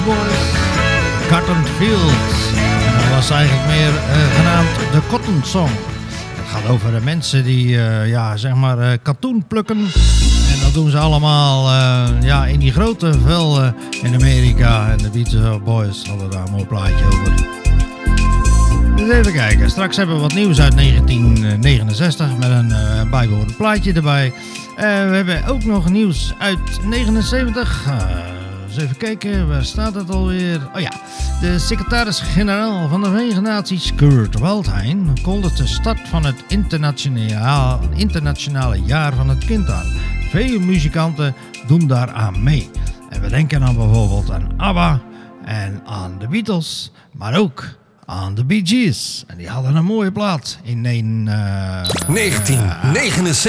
Boys, Cotton Fields. En dat was eigenlijk meer genaamd de Cotton Song. Het gaat over de mensen die katoen plukken. En dat doen ze allemaal in die grote velden in Amerika. En de Beach Boys hadden daar een mooi plaatje over. Dus even kijken. Straks hebben we wat nieuws uit 1969 met een bijbehorend plaatje erbij. We hebben ook nog nieuws uit 79. Eens even kijken, waar staat het alweer? Oh ja, de secretaris-generaal van de Verenigde Naties, Kurt Waldheim, kondigde de start van het internationale jaar van het kind aan. Veel muzikanten doen daaraan mee. En we denken dan bijvoorbeeld aan ABBA en aan de Beatles, maar ook aan de Bee Gees. En die hadden een mooie plaat in 1979.